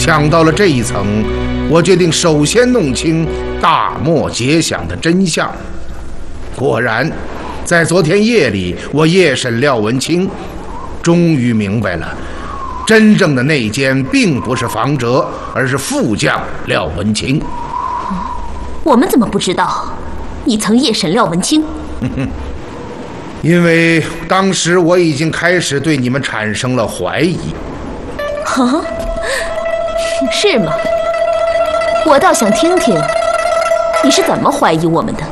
想到了这一层，我决定首先弄清大漠结响的真相。果然，在昨天夜里，我夜审廖文清，终于明白了，真正的内奸并不是房哲，而是副将廖文清。 我们怎么不知道你曾夜审廖文清？ 因为当时我已经开始对你们产生了怀疑。 啊，是吗？我倒想听听你是怎么怀疑我们的。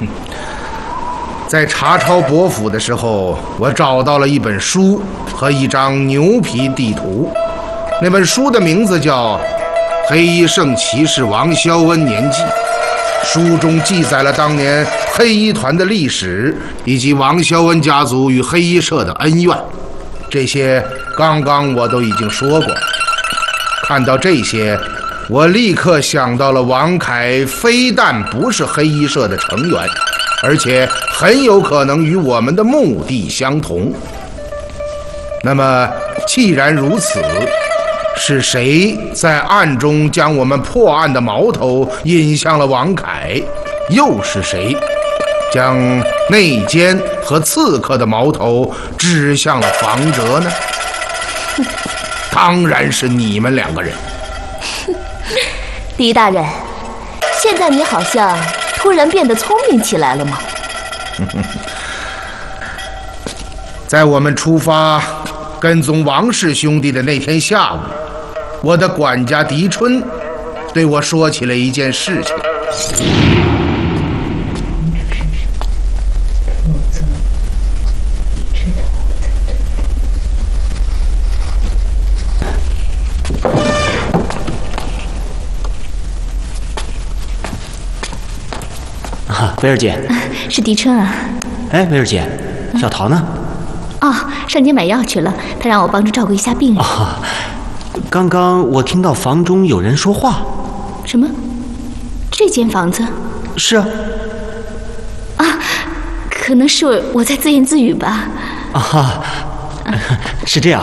在查抄伯府的时候，我找到了一本书和一张牛皮地图。那本书的名字叫《黑衣圣骑士王肖恩年记》，书中记载了当年黑衣团的历史，以及王肖恩家族与黑衣社的恩怨。这些刚刚我都已经说过。看到这些，我立刻想到了王凯非但不是黑衣社的成员，而且很有可能与我们的目的相同。那么既然如此，是谁在暗中将我们破案的矛头引向了王凯？又是谁将内奸和刺客的矛头指向了房哲呢？当然是你们两个人。 狄大人，现在你好像突然变得聪明起来了吗？ 在我们出发跟踪王氏兄弟的那天下午，我的管家狄春对我说起了一件事情。 薇儿姐， 是狄春啊。 哎，薇儿姐，小桃呢？ 哦，上街买药去了，他让我帮着照顾一下病人。 刚刚我听到房中有人说话。 什么？这间房子？ 是啊。 可能是我在自言自语吧。 是这样。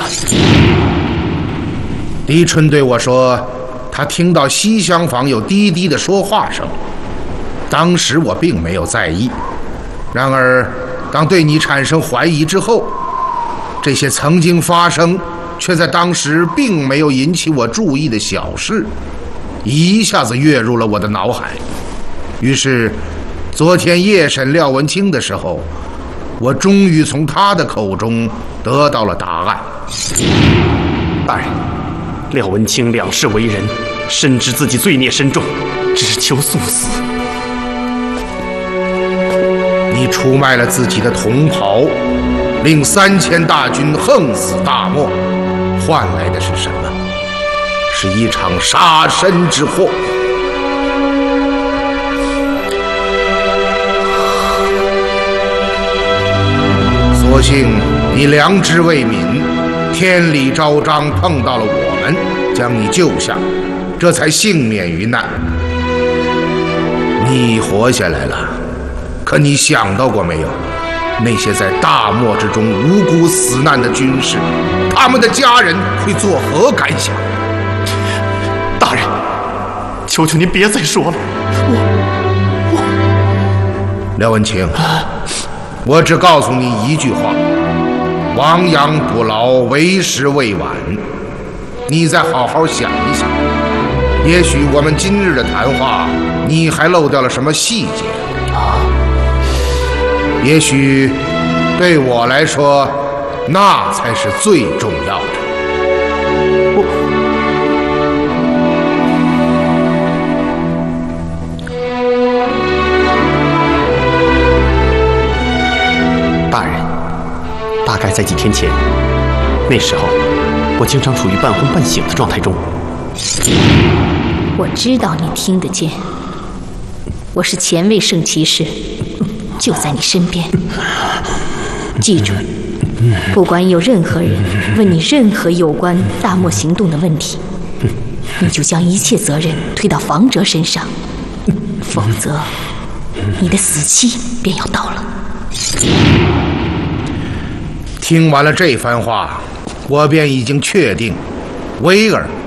狄春对我说，他听到西厢房有低低的说话声。当时我并没有在意，然而当对你产生怀疑之后，这些曾经发生却在当时并没有引起我注意的小事，一下子跃入了我的脑海。于是昨天夜审廖文清的时候，我终于从他的口中得到了答案。 大人，廖文清两世为人，深知自己罪孽深重，只求速死。 你出卖了自己的同袍，令3000大军横死大漠，换来的是什么？是一场杀身之祸。所幸你良知未泯，天理昭彰，碰到了我们，将你救下，这才幸免于难。你活下来了，可你想到过没有，那些在大漠之中无辜死难的军士，他们的家人会作何感想？ 大人，求求您别再说了。 廖文清，我只告诉你一句话：亡羊补牢，为时未晚。你再好好想一想，也许我们今日的谈话，你还漏掉了什么细节。也许对我来说，那才是最重要的。 大人，大概在几天前，那时候我经常处于半昏半醒的状态中。 我知道你听得见，我是前卫圣骑士，就在你身边。记住，不管有任何人问你任何有关大漠行动的问题，你就将一切责任推到房哲身上，否则你的死期便要到了。 听完了这番话，我便已经确定，威尔